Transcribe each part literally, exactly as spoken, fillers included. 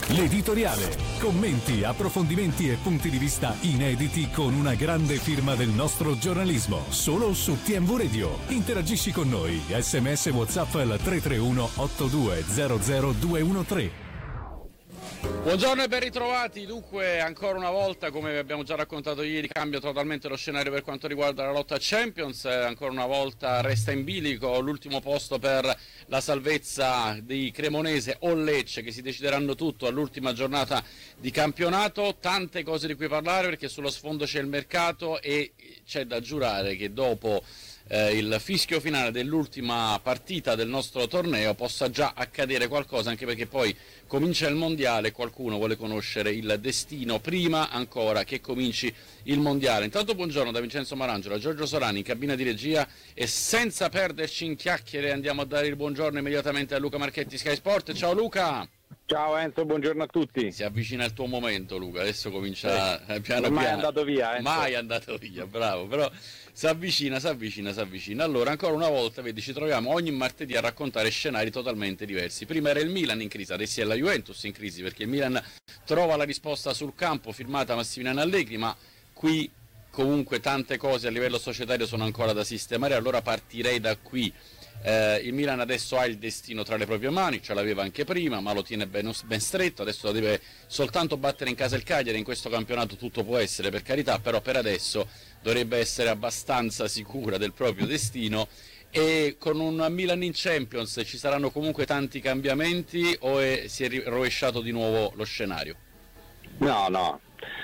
L'editoriale. Commenti, approfondimenti e punti di vista inediti con una grande firma del nostro giornalismo. Solo su T M V Radio. Interagisci con noi. S M S WhatsApp al tre tre uno otto due zero zero due uno tre. Buongiorno e ben ritrovati. Dunque, ancora una volta, come vi abbiamo già raccontato ieri, cambia totalmente lo scenario per quanto riguarda la lotta Champions. Ancora una volta resta in bilico l'ultimo posto per la salvezza di Cremonese o Lecce, che si decideranno tutto all'ultima giornata di campionato. Tante cose di cui parlare, perché sullo sfondo c'è il mercato e c'è da giurare che dopo Eh, il fischio finale dell'ultima partita del nostro torneo possa già accadere qualcosa, anche perché poi comincia il mondiale e qualcuno vuole conoscere il destino prima ancora che cominci il mondiale. Intanto buongiorno da Vincenzo Marangelo, Giorgio Solani in cabina di regia, e senza perderci in chiacchiere andiamo a dare il buongiorno immediatamente a Luca Marchetti, Sky Sport. Ciao Luca! Ciao Enzo, buongiorno a tutti. Si avvicina il tuo momento, Luca, adesso comincia eh, piano piano. Mai andato via, Enzo. Mai andato via, bravo, però si avvicina, si avvicina, si avvicina. Allora, ancora una volta, vedi, ci troviamo ogni martedì a raccontare scenari totalmente diversi. Prima era il Milan in crisi, adesso è la Juventus in crisi, perché il Milan trova la risposta sul campo, firmata Massimiliano Allegri, ma qui comunque tante cose a livello societario sono ancora da sistemare, allora partirei da qui. Eh, il Milan adesso ha il destino tra le proprie mani, ce l'aveva anche prima, ma lo tiene ben, ben stretto, adesso lo deve soltanto battere in casa il Cagliari. In questo campionato tutto può essere, per carità, però per adesso dovrebbe essere abbastanza sicura del proprio destino. E con un Milan in Champions ci saranno comunque tanti cambiamenti, o è, si è rovesciato di nuovo lo scenario? No, no.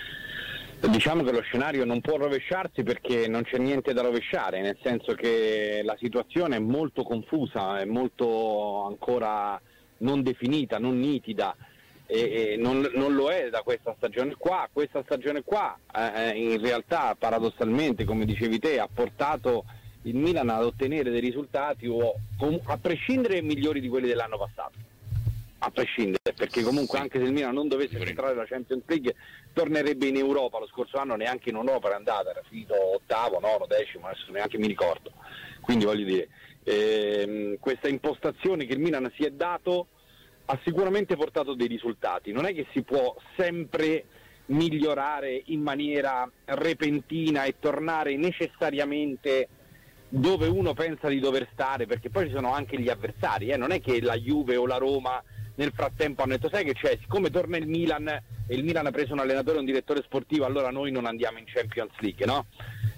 Diciamo che lo scenario non può rovesciarsi perché non c'è niente da rovesciare, nel senso che la situazione è molto confusa, è molto ancora non definita, non nitida, e, e non, non lo è da questa stagione qua. Questa stagione qua eh, in realtà paradossalmente, come dicevi te, ha portato il Milan ad ottenere dei risultati o, a prescindere, migliori di quelli dell'anno passato. A prescindere, perché comunque anche se il Milan non dovesse entrare la Champions League tornerebbe in Europa. Lo scorso anno neanche in Europa era andata, era finito ottavo, nono, decimo, adesso neanche mi ricordo. Quindi voglio dire, ehm, questa impostazione che il Milan si è dato ha sicuramente portato dei risultati. Non è che si può sempre migliorare in maniera repentina e tornare necessariamente dove uno pensa di dover stare, perché poi ci sono anche gli avversari, eh? Non è che la Juve o la Roma nel frattempo hanno detto, sai che c'è, siccome torna il Milan e il Milan ha preso un allenatore e un direttore sportivo, allora noi non andiamo in Champions League, no?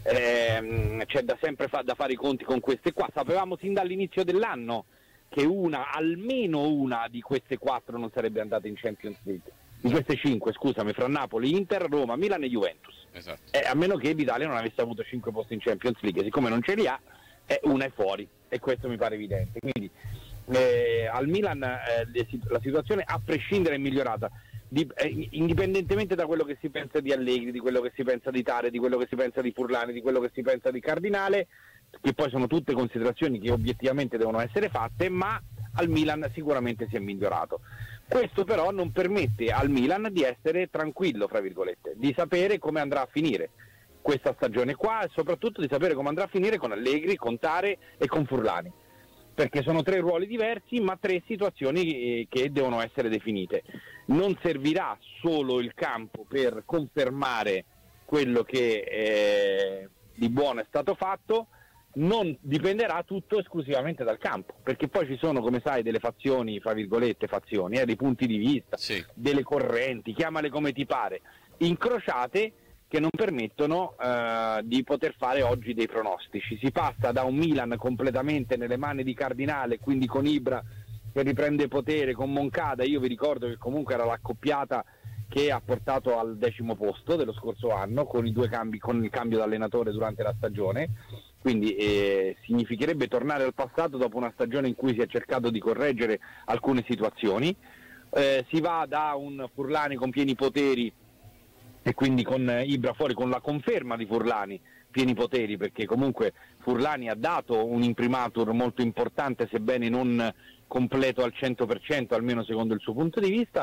Ehm, c'è da sempre fa- da fare i conti con queste qua. Sapevamo sin dall'inizio dell'anno che una, almeno una di queste quattro non sarebbe andata in Champions League, di queste cinque, scusami, fra Napoli, Inter, Roma, Milan e Juventus. Esatto. Eh, a meno che l'Italia non avesse avuto cinque posti in Champions League, siccome non ce li ha, eh, una è fuori, e questo mi pare evidente. Quindi eh, al Milan eh, la situazione a prescindere è migliorata, di, eh, indipendentemente da quello che si pensa di Allegri, di quello che si pensa di Tare, di quello che si pensa di Furlani, di quello che si pensa di Cardinale, che poi sono tutte considerazioni che obiettivamente devono essere fatte, ma al Milan sicuramente si è migliorato. Questo però non permette al Milan di essere tranquillo, fra virgolette, di sapere come andrà a finire questa stagione qua, e soprattutto di sapere come andrà a finire con Allegri, con Tare e con Furlani, perché sono tre ruoli diversi ma tre situazioni che devono essere definite. Non servirà solo il campo per confermare quello che eh, di buono è stato fatto, non dipenderà tutto esclusivamente dal campo, perché poi ci sono, come sai, delle fazioni, fra virgolette fazioni, eh, dei punti di vista, sì, delle correnti, chiamale come ti pare, incrociate, che non permettono eh, di poter fare oggi dei pronostici. Si passa da un Milan completamente nelle mani di Cardinale, quindi con Ibra che riprende potere, con Moncada. Io vi ricordo che comunque era l'accoppiata che ha portato al decimo posto dello scorso anno, con i due cambi, con il cambio d'allenatore durante la stagione, quindi eh, significherebbe tornare al passato dopo una stagione in cui si è cercato di correggere alcune situazioni. Eh, si va da un Furlani con pieni poteri e quindi con Ibra fuori, con la conferma di Furlani pieni poteri, perché comunque Furlani ha dato un imprimatur molto importante, sebbene non completo al cento per cento, almeno secondo il suo punto di vista,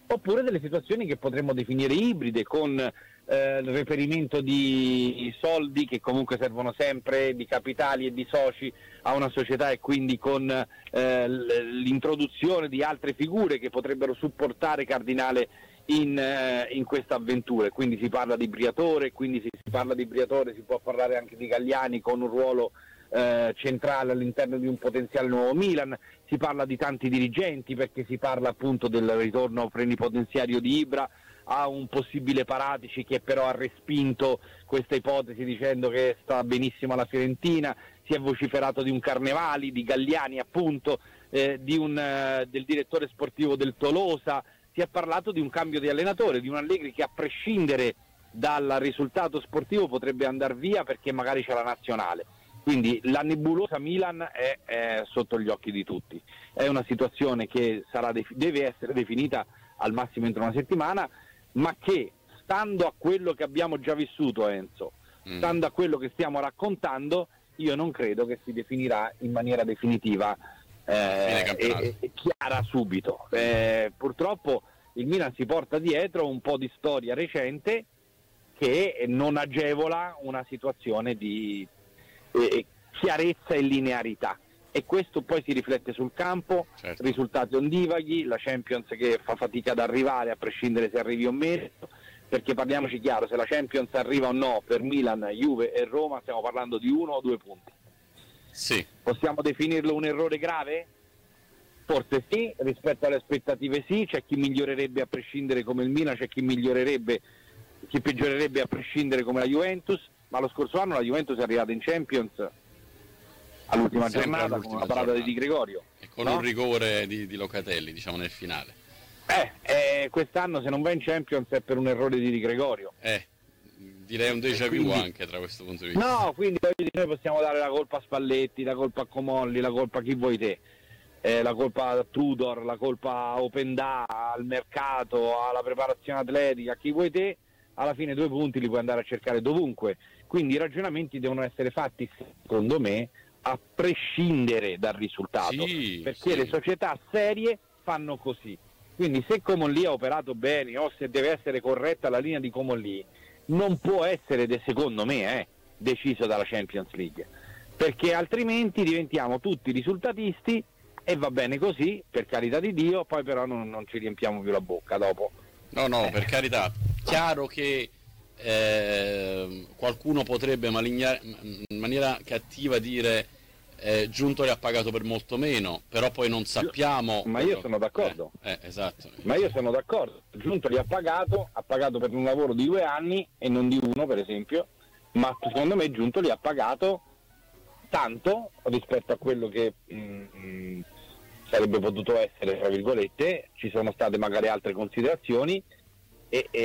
oppure delle situazioni che potremmo definire ibride, con eh, il reperimento di soldi che comunque servono sempre, di capitali e di soci a una società, e quindi con eh, l'introduzione di altre figure che potrebbero supportare Cardinale in, eh, in questa avventura. Quindi si parla di Briatore, quindi se si parla di Briatore si può parlare anche di Galliani con un ruolo eh, centrale all'interno di un potenziale nuovo Milan. Si parla di tanti dirigenti, perché si parla appunto del ritorno plenipotenziario di Ibra, a un possibile Paratici che però ha respinto questa ipotesi dicendo che sta benissimo alla Fiorentina. Si è vociferato di un Carnevali, di Galliani appunto, eh, di un, eh, del direttore sportivo del Tolosa. Si è parlato di un cambio di allenatore, di un Allegri che a prescindere dal risultato sportivo potrebbe andare via perché magari c'è la nazionale. Quindi la nebulosa Milan è, è sotto gli occhi di tutti. È una situazione che sarà def- deve essere definita al massimo entro una settimana, ma che, stando a quello che abbiamo già vissuto, Enzo, mm. stando a quello che stiamo raccontando, io non credo che si definirà in maniera definitiva eh, e, e chiara subito. Eh, purtroppo il Milan si porta dietro un po' di storia recente che non agevola una situazione di eh, chiarezza e linearità, e questo poi si riflette sul campo. Certo. Risultati ondivaghi, la Champions che fa fatica ad arrivare a prescindere se arrivi o meno, perché parliamoci chiaro, se la Champions arriva o no per Milan, Juve e Roma stiamo parlando di uno o due punti. Sì. Possiamo definirlo un errore grave? Forse sì, rispetto alle aspettative sì. C'è chi migliorerebbe a prescindere come il Milan, c'è chi migliorerebbe, chi peggiorerebbe a prescindere come la Juventus, ma lo scorso anno la Juventus è arrivata in Champions all'ultima Sempre giornata all'ultima con una parata giornata. di Di Gregorio e con no? un rigore di, di Locatelli, diciamo, nel finale. Eh, eh, quest'anno se non va in Champions è per un errore di Di Gregorio. Eh, direi un déjà vu quindi, anche tra questo punto di vista. No, quindi noi possiamo dare la colpa a Spalletti, la colpa a Comolli, la colpa a chi vuoi te, eh, la colpa a Tudor, la colpa a Openda, al mercato, alla preparazione atletica, a chi vuoi te. Alla fine due punti li puoi andare a cercare dovunque. Quindi i ragionamenti devono essere fatti, secondo me, a prescindere dal risultato, sì, perché sì. le società serie fanno così. Quindi se Comolli ha operato bene o se deve essere corretta la linea di Comolli, non può essere, de, secondo me, eh, deciso dalla Champions League, perché altrimenti diventiamo tutti risultatisti e va bene così, per carità di Dio, poi però non, non ci riempiamo più la bocca dopo. No, no, eh. per carità. Chiaro che eh, qualcuno potrebbe malignare, in maniera cattiva dire eh, Giuntoli ha pagato per molto meno, però poi non sappiamo. Ma io sono d'accordo. Eh, eh, esatto. Ma io sono d'accordo. Giuntoli ha pagato, ha pagato per un lavoro di due anni e non di uno, per esempio, ma secondo me Giuntoli ha pagato tanto rispetto a quello che mh, sarebbe potuto essere, tra virgolette. Ci sono state magari altre considerazioni e, e,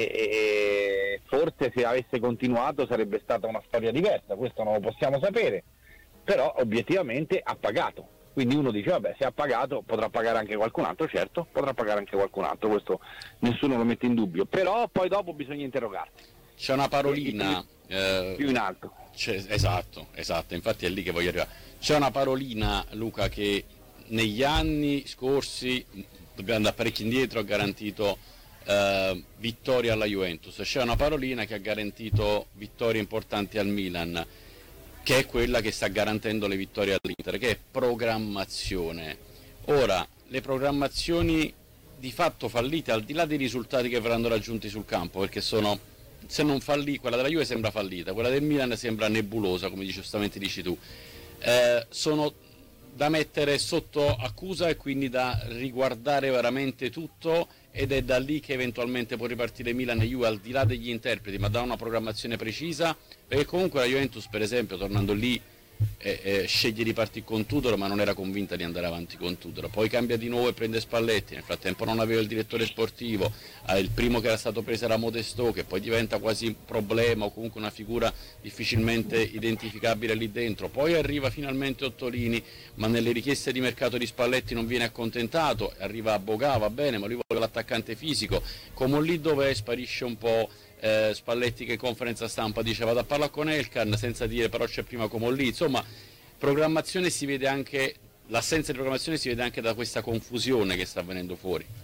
e forse se avesse continuato sarebbe stata una storia diversa, questo non lo possiamo sapere, però obiettivamente ha pagato. Quindi uno dice vabbè, se ha pagato potrà pagare anche qualcun altro, certo, potrà pagare anche qualcun altro, questo nessuno lo mette in dubbio, però poi dopo bisogna interrogarsi. C'è una parolina eh, più in alto. C'è, esatto, esatto, infatti è lì che voglio arrivare. C'è una parolina, Luca, che negli anni scorsi, dobbiamo andare parecchio indietro, ha garantito eh, vittorie alla Juventus. C'è una parolina che ha garantito vittorie importanti al Milan, che è quella che sta garantendo le vittorie all'Inter, che è programmazione. Ora, le programmazioni di fatto fallite, al di là dei risultati che verranno raggiunti sul campo, perché sono, se non fallì, quella della Juve sembra fallita, quella del Milan sembra nebulosa, come giustamente dici tu, eh, sono da mettere sotto accusa e quindi da riguardare veramente tutto, ed è da lì che eventualmente può ripartire Milan e Juve, al di là degli interpreti, ma da una programmazione precisa, perché comunque la Juventus, per esempio, tornando lì, eh, eh, sceglie di partire con Tudor, ma non era convinta di andare avanti con Tudor, poi cambia di nuovo e prende Spalletti, nel frattempo non aveva il direttore sportivo, eh, il primo che era stato preso era Modesto, che poi diventa quasi un problema o comunque una figura difficilmente identificabile lì dentro, poi arriva finalmente Ottolini, ma nelle richieste di mercato di Spalletti non viene accontentato, arriva a Bogà, va bene, ma lui vuole l'attaccante fisico, come lì dove sparisce un po'. Eh, Spalletti che in conferenza stampa dice vado a parlare con Elkan, senza dire però c'è prima Comolli. Insomma, programmazione si vede anche, l'assenza di programmazione si vede anche da questa confusione che sta avvenendo fuori.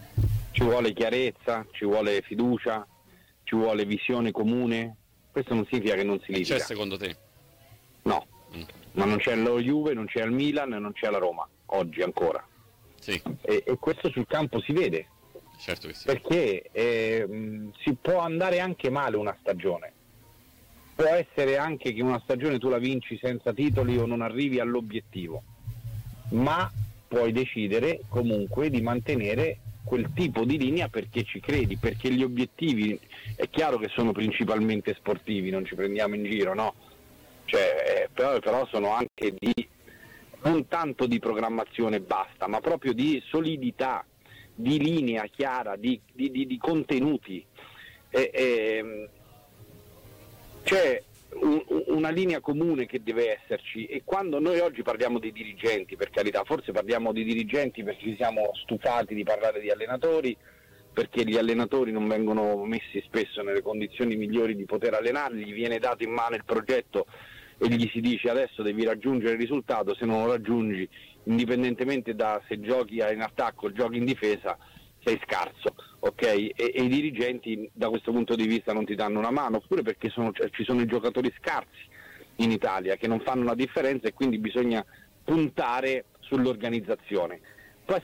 Ci vuole chiarezza, ci vuole fiducia, ci vuole visione comune. Questo non significa che non si litiga. C'è secondo te? No, mm. ma non c'è lo Juve, non c'è il Milan, non c'è la Roma, oggi ancora. Sì. E, e questo sul campo si vede. Certo che sì. Perché eh, mh, si può andare anche male una stagione. Può essere anche che una stagione tu la vinci senza titoli o non arrivi all'obiettivo, ma puoi decidere comunque di mantenere quel tipo di linea perché ci credi, perché gli obiettivi è chiaro che sono principalmente sportivi, non ci prendiamo in giro, no? Cioè, eh, però, però sono anche di non tanto di programmazione e basta, ma proprio di solidità, di linea chiara, di, di, di, di contenuti. E, e, c'è un, una linea comune che deve esserci, e quando noi oggi parliamo di dirigenti, per carità, forse parliamo di dirigenti perché ci siamo stufati di parlare di allenatori, perché gli allenatori non vengono messi spesso nelle condizioni migliori di poter allenarli, gli viene dato in mano il progetto e gli si dice adesso devi raggiungere il risultato, se non lo raggiungi, indipendentemente da se giochi in attacco o giochi in difesa, sei scarso, ok? E, e i dirigenti da questo punto di vista non ti danno una mano, oppure perché sono, ci sono i giocatori scarsi in Italia che non fanno la differenza, e quindi bisogna puntare sull'organizzazione.